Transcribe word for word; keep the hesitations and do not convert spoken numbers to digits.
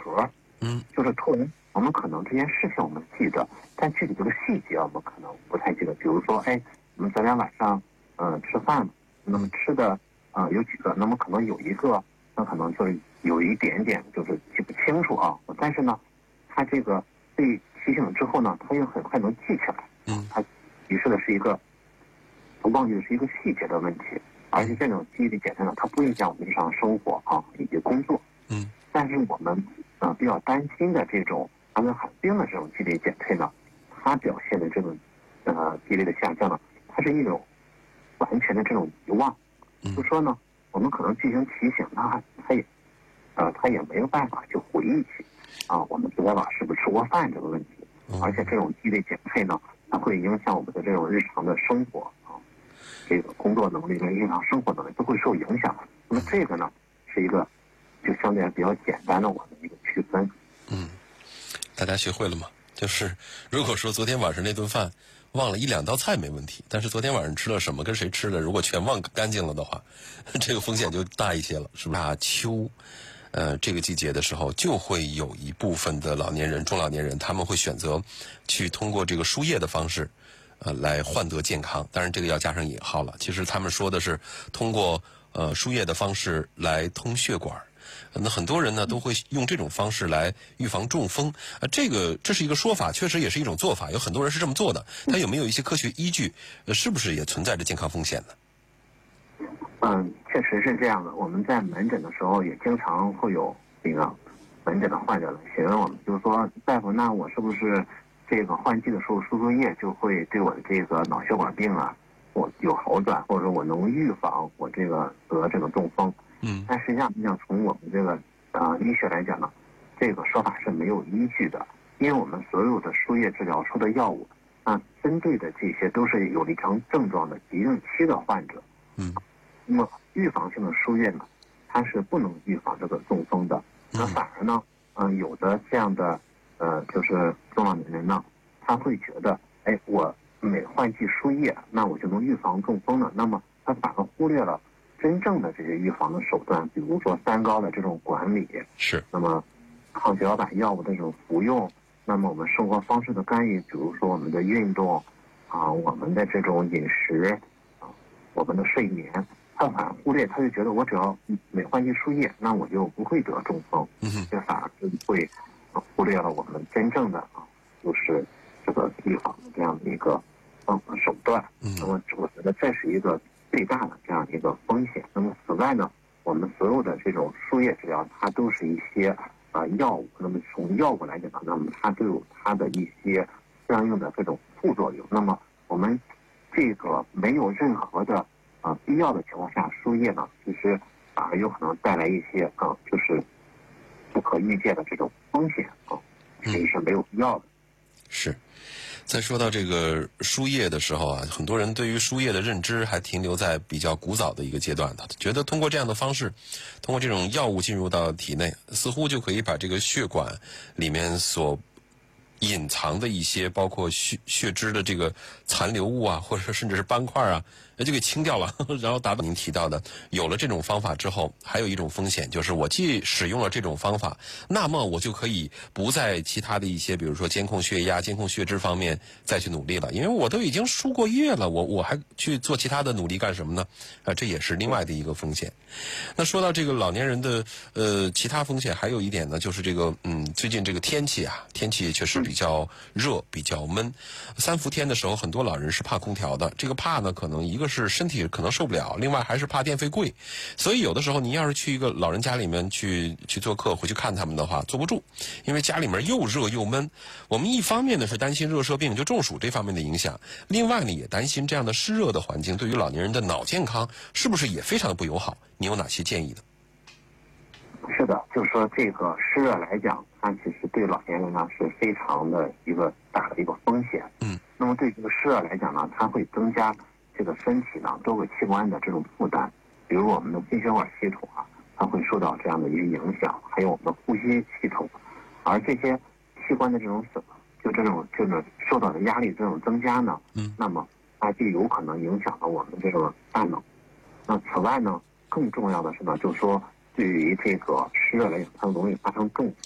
核， 嗯， 就是突然我们可能这件事情我们记得，但具体这个细节我们可能不太记得。比如说，哎，我们昨天晚上嗯、呃、吃饭，那么吃的啊、呃、有几个，那么可能有一个，那可能就是有一点点就是记不清楚啊，但是呢，他这个被提醒了之后呢，他又很快能记起来。 嗯， 他提示的是一个，我忘记的是一个细节的问题，而且这种记忆力减退呢，它不影响我们日常生活啊以及工作。 嗯， 但是我们呃比较担心的这种阿兹海默病的这种记忆力减退呢，它表现的这种呃记忆力的下降呢，它是一种完全的这种遗忘。就说呢，我们可能进行提醒，那他也呃他也没有办法去回忆起啊，我们昨天晚上是不是吃过饭这个问题。而且这种记忆力减退呢，它会影响我们的这种日常的生活啊，这个工作能力跟日常生活能力都会受影响。那么这个呢，是一个就相对来比较简单的我们一个区分。 嗯，大家学会了吗？就是如果说昨天晚上那顿饭忘了一两道菜没问题，但是昨天晚上吃了什么，跟谁吃的，如果全忘干净了的话，这个风险就大一些了，是不是？大秋。呃，这个季节的时候，就会有一部分的老年人、中老年人，他们会选择去通过这个输液的方式，呃，来换得健康。当然，这个要加上引号了。其实他们说的是通过呃输液的方式来通血管。那很多人呢都会用这种方式来预防中风。呃，这个这是一个说法，确实也是一种做法。有很多人是这么做的。它有没有一些科学依据？呃，是不是也存在着健康风险呢？ 嗯，确实是这样的。我们在门诊的时候也经常会有这个门诊的患者来询问我们，就是说大夫，那我是不是这个换季的时候输输液就会对我的这个脑血管病啊，我有好转，或者说我能预防我这个得这个中风？ 嗯， 但实际上，你想从我们这个啊、呃、医学来讲呢，这个说法是没有依据的，因为我们所有的输液治疗输的药物啊，针对的这些都是有临床症状的急症期的患者。 嗯。 那么预防性的输液呢，它是不能预防这个中风的。那反而呢，嗯、呃，有的这样的呃，就是中老年人呢，他会觉得，哎，我每换季输液，那我就能预防中风了。那么他反而忽略了真正的这些预防的手段，比如说三高的这种管理， 是。 那么抗血小板药物的这种服用，那么我们生活方式的干预，比如说我们的运动啊，我们的这种饮食啊，我们的睡眠。他反而忽略，他就觉得我只要每换季输液，那我就不会得中风。 嗯， 这反而是会忽略了我们真正的啊，就是这个预防的这样的一个呃手段。 嗯， 那么我觉得这是一个最大的这样一个风险。那么此外呢，我们所有的这种输液治疗，它都是一些啊、呃、药物。那么从药物来讲呢，那么它都有它的一些相应的这种副作用。那么我们这个没有任何的。啊，必要的情况下输液呢，其实反而有可能带来一些啊，就是不可预见的这种风险啊，所以是没有必要的。 是。在说到这个输液的时候啊，很多人对于输液的认知还停留在比较古早的一个阶段的，觉得通过这样的方式，通过这种药物进入到体内，似乎就可以把这个血管里面所隐藏的一些包括血血脂的这个残留物啊，或者说甚至是斑块啊，就给清掉了。然后达到您提到的，有了这种方法之后，还有一种风险，就是我既使用了这种方法，那么我就可以不在其他的一些，比如说监控血压、监控血脂方面再去努力了，因为我都已经输过液了，我我还去做其他的努力干什么呢？啊，这也是另外的一个风险。那说到这个老年人的呃其他风险，还有一点呢，就是这个嗯最近这个天气啊，天气确实比较热，比较闷。三伏天的时候，很多老人是怕空调的。这个怕呢，可能一个是身体可能受不了，另外还是怕电费贵。所以有的时候，您要是去一个老人家里面去去做客，回去看他们的话，坐不住，因为家里面又热又闷。我们一方面呢是担心热射病，就中暑这方面的影响；另外呢也担心这样的湿热的环境对于老年人的脑健康是不是也非常的不友好？你有哪些建议呢？ 是的，就是说这个湿热来讲，它其实对老年人呢是非常的一个大的一个风险。 嗯， 那么对这个湿热来讲呢，它会增加这个身体呢多个器官的这种负担，比如我们的心血管系统啊，它会受到这样的一个影响，还有我们的呼吸系统，而这些器官的这种就这种这种受到的压力这种增加呢， 嗯， 那么它就有可能影响到我们这个大脑。那此外呢，更重要的是呢，就是说对于这个湿热来讲，它容易发生中